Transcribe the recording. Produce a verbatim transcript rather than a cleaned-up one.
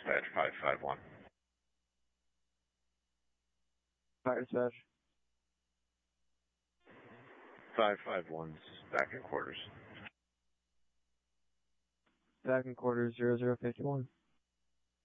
dispatch five five one. Fire dispatch. five five one's back in quarters. Back in quarters zero zero fifty one.